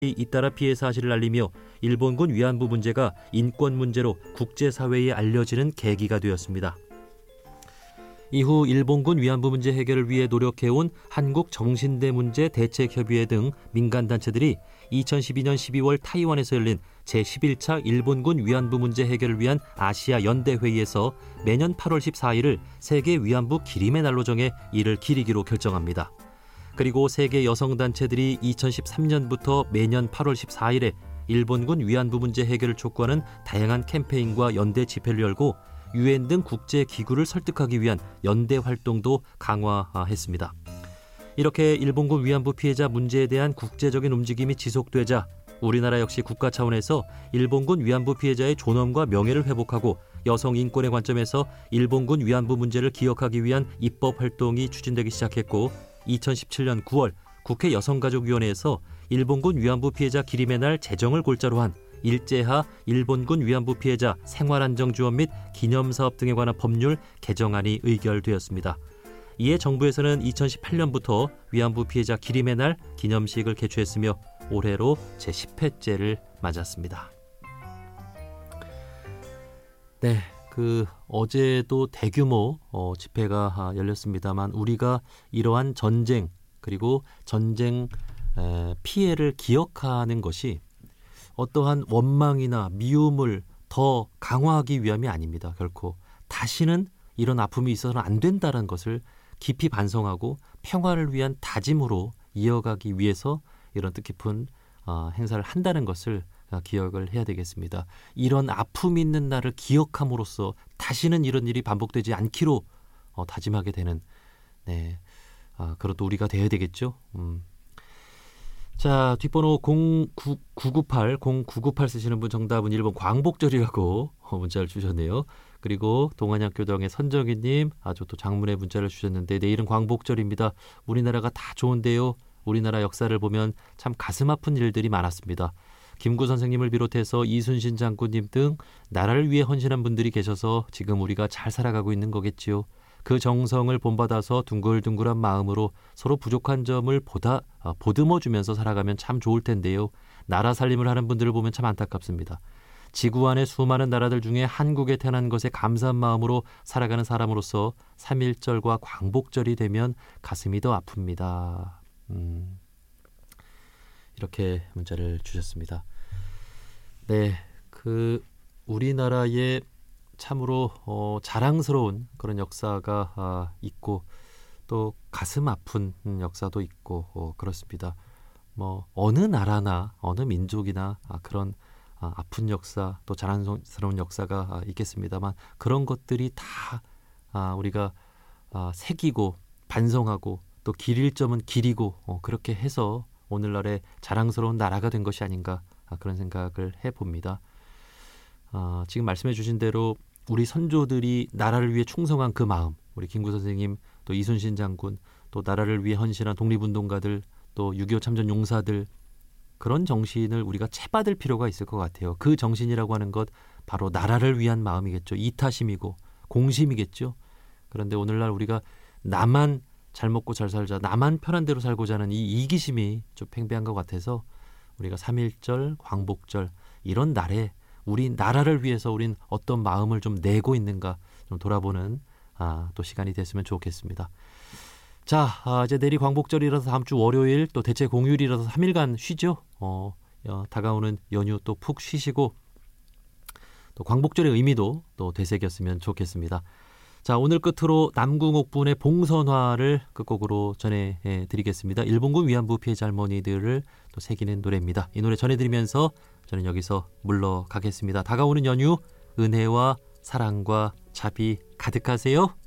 잇따라 피해 사실을 알리며 일본군 위안부 문제가 인권 문제로 국제사회에 알려지는 계기가 되었습니다. 이후 일본군 위안부 문제 해결을 위해 노력해온 한국정신대문제대책협의회 등 민간단체들이 2012년 12월 타이완에서 열린 제11차 일본군 위안부 문제 해결을 위한 아시아 연대회의에서 매년 8월 14일을 세계 위안부 기림의 날로 정해 이를 기리기로 결정합니다. 그리고 세계 여성단체들이 2013년부터 매년 8월 14일에 일본군 위안부 문제 해결을 촉구하는 다양한 캠페인과 연대 집회를 열고 유엔 등 국제기구를 설득하기 위한 연대 활동도 강화했습니다. 이렇게 일본군 위안부 피해자 문제에 대한 국제적인 움직임이 지속되자 우리나라 역시 국가 차원에서 일본군 위안부 피해자의 존엄과 명예를 회복하고 여성 인권의 관점에서 일본군 위안부 문제를 기억하기 위한 입법 활동이 추진되기 시작했고 2017년 9월 국회 여성가족위원회에서 일본군 위안부 피해자 기림의 날 제정을 골자로 한 일제하 일본군 위안부 피해자 생활안정지원 및 기념사업 등에 관한 법률 개정안이 의결되었습니다. 이에 정부에서는 2018년부터 위안부 피해자 기림의 날 기념식을 개최했으며 올해로 제10회째를 맞았습니다. 네, 어제도 대규모 집회가 열렸습니다만 우리가 이러한 전쟁 그리고 전쟁 피해를 기억하는 것이 어떠한 원망이나 미움을 더 강화하기 위함이 아닙니다. 결코 다시는 이런 아픔이 있어서는 안 된다는 것을 깊이 반성하고 평화를 위한 다짐으로 이어가기 위해서 이런 뜻깊은 행사를 한다는 것을 기억을 해야 되겠습니다. 이런 아픔이 있는 날을 기억함으로써 다시는 이런 일이 반복되지 않기로 다짐하게 되는 그것도 우리가 되어야 되겠죠. 자, 뒷번호 0998 쓰시는 분 정답은 1번 광복절이라고 문자를 주셨네요. 그리고 동안약교동의 선정희님 아주 또 장문의 문자를 주셨는데 내일은 광복절입니다. 우리나라가 다 좋은데요. 우리나라 역사를 보면 참 가슴 아픈 일들이 많았습니다. 김구 선생님을 비롯해서 이순신 장군님 등 나라를 위해 헌신한 분들이 계셔서 지금 우리가 잘 살아가고 있는 거겠지요. 그 정성을 본받아서 둥글둥글한 마음으로 서로 부족한 점을 보듬어주면서 살아가면 참 좋을 텐데요. 나라 살림을 하는 분들을 보면 참 안타깝습니다. 지구 안의 수많은 나라들 중에 한국에 태어난 것에 감사한 마음으로 살아가는 사람으로서 3.1절과 광복절이 되면 가슴이 더 아픕니다. 이렇게 문자를 주셨습니다. 네, 우리나라의 참으로 자랑스러운 그런 역사가 있고 또 가슴 아픈 역사도 있고 그렇습니다. 어느 나라나 어느 민족이나 그런 아픈 역사 또 자랑스러운 역사가 있겠습니다만 그런 것들이 다 우리가 새기고 반성하고 또 기릴 점은 기리고 그렇게 해서 오늘날의 자랑스러운 나라가 된 것이 아닌가 그런 생각을 해봅니다. 지금 말씀해 주신 대로 우리 선조들이 나라를 위해 충성한 그 마음, 우리 김구 선생님, 또 이순신 장군, 또 나라를 위해 헌신한 독립운동가들, 또 6.25 참전 용사들 그런 정신을 우리가 채받을 필요가 있을 것 같아요. 그 정신이라고 하는 것 바로 나라를 위한 마음이겠죠. 이타심이고 공심이겠죠. 그런데 오늘날 우리가 나만 잘 먹고 잘 살자, 나만 편한 대로 살고자 하는 이 이기심이 좀 팽배한 것 같아서 우리가 3.1절, 광복절 이런 날에 우리 나라를 위해서 우린 어떤 마음을 좀 내고 있는가 좀 돌아보는 또 시간이 됐으면 좋겠습니다. 자, 이제 내일 광복절이라서 다음 주 월요일 또 대체 공휴일이라서 3일간 쉬죠. 다가오는 연휴 또 푹 쉬시고 또 광복절의 의미도 또 되새겼으면 좋겠습니다. 자, 오늘 끝으로 남궁옥분의 봉선화를 끝곡으로 전해드리겠습니다. 일본군 위안부 피해자 할머니들을 또 새기는 노래입니다. 이 노래 전해드리면서 저는 여기서 물러가겠습니다. 다가오는 연휴 은혜와 사랑과 자비 가득하세요.